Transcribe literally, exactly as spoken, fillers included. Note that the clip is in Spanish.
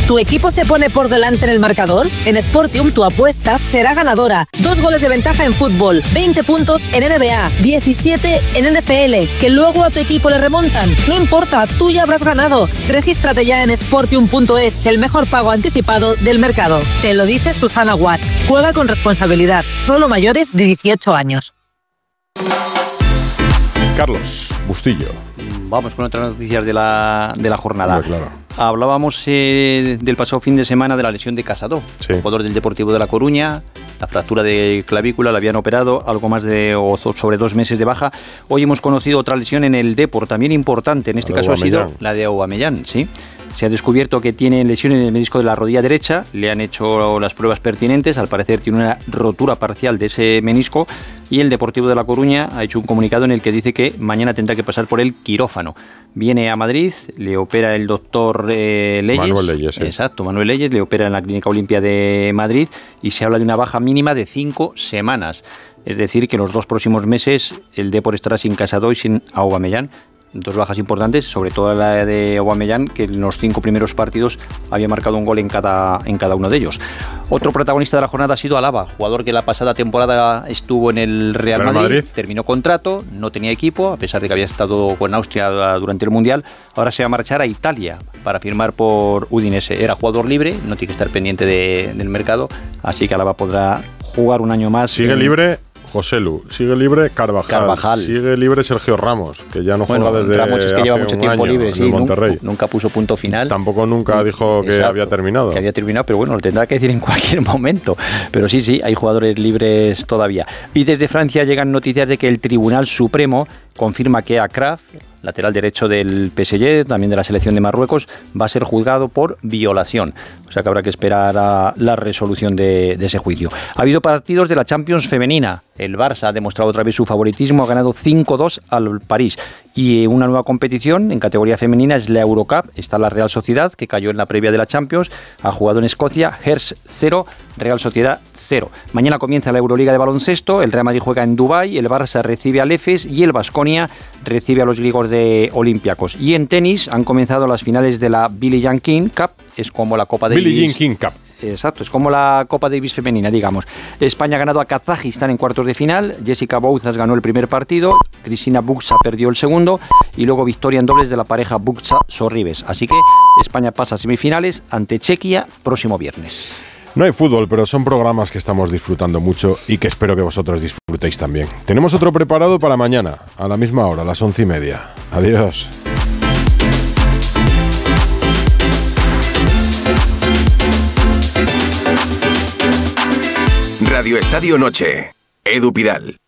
¿Tu equipo se pone por delante en el marcador? En Sportium tu apuesta será ganadora. Dos goles de ventaja en fútbol, veinte puntos en N B A, diecisiete en N F L, que luego a tu equipo le remontan. No importa, tú ya habrás ganado. Regístrate ya en sportium punto es, el mejor pago anticipado del mercado. Te lo dice Susana Guas. Juega con responsabilidad, solo mayores de dieciocho años. Carlos Bustillo. Vamos con otras noticias de la, de la jornada. Hombre, claro. Hablábamos eh, del pasado fin de semana de la lesión de Casado, sí. Jugador del Deportivo de La Coruña, la fractura de clavícula, la habían operado, algo más de o sobre dos meses de baja. Hoy hemos conocido otra lesión en el Depor, también importante, en este caso ha sido la de Aubameyang, ¿sí? Se ha descubierto que tiene lesión en el menisco de la rodilla derecha, le han hecho las pruebas pertinentes, al parecer tiene una rotura parcial de ese menisco y el Deportivo de La Coruña ha hecho un comunicado en el que dice que mañana tendrá que pasar por el quirófano. Viene a Madrid, le opera el doctor eh, Leyes. Manuel Leyes. ¿eh? Exacto, Manuel Leyes, le opera en la Clínica Olimpia de Madrid y se habla de una baja mínima de cinco semanas. Es decir, que en los dos próximos meses el Depor estará sin Casado y sin Aubameyang. Dos bajas importantes, sobre todo la de Aubameyang, que en los cinco primeros partidos había marcado un gol en cada, en cada uno de ellos. Otro protagonista de la jornada ha sido Alaba, jugador que la pasada temporada estuvo en el Real Madrid, Madrid, terminó contrato, no tenía equipo, a pesar de que había estado con Austria durante el Mundial. Ahora se va a marchar a Italia para firmar por Udinese. Era jugador libre, no tiene que estar pendiente de, del mercado, así que Alaba podrá jugar un año más. Sigue en... libre Joselu, sigue libre Carvajal, Carvajal, sigue libre Sergio Ramos, que ya no bueno, juega desde Ramos es que lleva mucho tiempo libre, sí, Monterrey. Nunca, nunca puso punto final. Tampoco nunca dijo que Exacto, había terminado. Que había terminado, pero bueno, lo tendrá que decir en cualquier momento. Pero sí, sí, hay jugadores libres todavía. Y desde Francia llegan noticias de que el Tribunal Supremo confirma que Akraf, lateral derecho del P S G, también de la selección de Marruecos, va a ser juzgado por violación. O sea que habrá que esperar a la resolución de, de ese juicio. Ha habido partidos de la Champions femenina. El Barça ha demostrado otra vez su favoritismo, ha ganado cinco dos al París. Y una nueva competición en categoría femenina es la Eurocup. Está la Real Sociedad, que cayó en la previa de la Champions, ha jugado en Escocia, Hertz cero, Real Sociedad cero. Mañana comienza la Euroliga de baloncesto, el Real Madrid juega en Dubái, el Barça recibe al Efes y el Baskonia recibe a los griegos de Olympiacos. Y en tenis han comenzado las finales de la Billie Jean King Cup, es como la Copa Davis. Billie Jean King Cup. Exacto, es como la Copa Davis femenina, digamos. España ha ganado a Kazajistán en cuartos de final, Jessica Bouzas ganó el primer partido, Cristina Buxa perdió el segundo y luego victoria en dobles de la pareja Buxa-Sorribes. Así que España pasa a semifinales ante Chequia próximo viernes. No hay fútbol, pero son programas que estamos disfrutando mucho y que espero que vosotros disfrutéis también. Tenemos otro preparado para mañana, a la misma hora, a las once y media. Adiós. Radio Estadio Noche. Edu Pidal.